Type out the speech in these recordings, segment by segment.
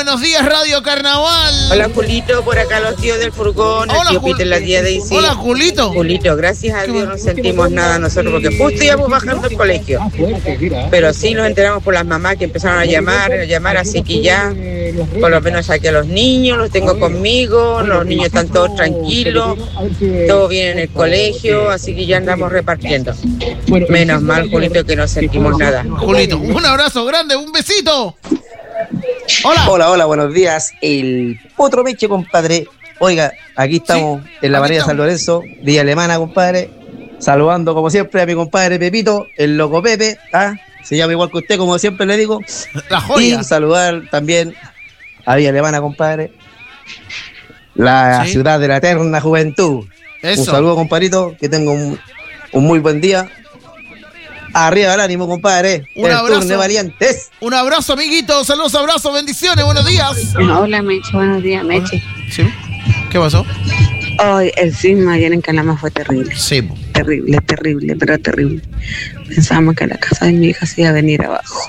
buenos días, Radio Carnaval. Hola, Julito, por acá los tíos del furgón. Hola, el tío Peter, la tía Daisy. Hola, Julito. Julito, gracias a Dios no sentimos nada nosotros, porque justo íbamos bajando al colegio. Pero sí nos enteramos por las mamás que empezaron a llamar, así que ya, por lo menos saqué a los niños, los tengo conmigo, los niños están todos tranquilos, todo bien en el colegio, así que ya andamos repartiendo. Menos mal, Julito, que no sentimos nada. Julito, un abrazo grande, un besito. Hola, buenos días. El Potro Meche, compadre. Oiga, aquí estamos en la Avenida San Lorenzo, Villa Alemana, compadre. Saludando como siempre a mi compadre Pepito, el loco Pepe. Se llama igual que usted, como siempre le digo. La joya. Y saludar también a Villa Alemana, compadre. La ciudad de la eterna juventud. Eso. Un saludo, compadrito. Que tenga un muy buen día. Arriba el ánimo, compadre. Un abrazo de valientes. Un abrazo, amiguito. Saludos, abrazos, bendiciones, buenos días. Hola, Meche, buenos días, Meche. ¿Sí? ¿Qué pasó? Hoy el sismo ayer en Calama fue terrible. Sí. Terrible, pero terrible. Pensábamos que la casa de mi hija se iba a venir abajo.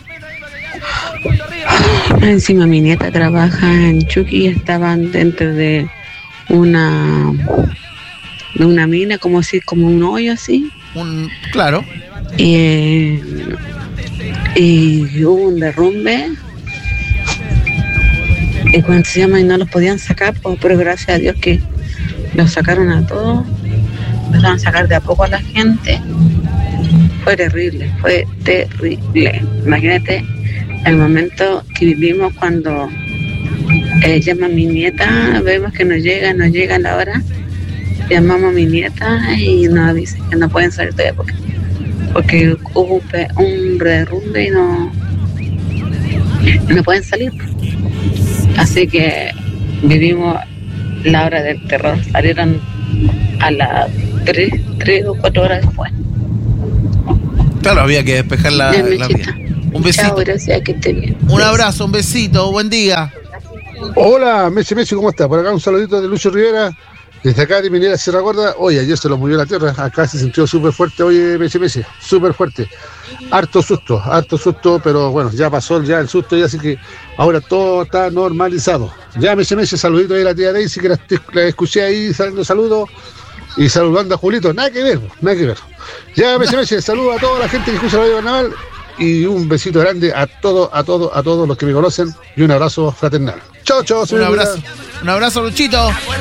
Encima mi nieta trabaja en Chucky y estaban dentro de una mina, como un hoyo así. Claro. Y hubo un derrumbe. Y cuando se llama y no los podían sacar, pero gracias a Dios que los sacaron a todos. Empezaron a sacar de a poco a la gente. Fue terrible. Imagínate el momento que vivimos cuando llama a mi nieta, vemos que no llega la hora. Llamamos a mi nieta y nos avisan que no pueden salir todavía porque hubo un derrumbe y no pueden salir. Así que vivimos la hora del terror. Salieron a las 3 o 4 horas después. Claro, había que despejar la vía. Un besito. Chao, gracias, que esté bien. Un abrazo, un besito, buen día. Hola, Messi, ¿cómo estás? Por acá un saludito de Lucho Rivera. Desde acá de Minera Sierra Gorda. Oye, ayer se lo movió la tierra. Acá se sintió súper fuerte. Oye, Messi, súper fuerte. Harto susto, pero bueno, ya pasó el susto, y así que ahora todo está normalizado. Ya, Messi, saludito ahí a la tía Daisy, que la escuché ahí dando saludos y saludando a Julito. Nada que ver. Ya, Messi, saludo a toda la gente que escucha Radio Carnaval y un besito grande a todos los que me conocen y un abrazo fraternal. Chao, un abrazo, Luchito.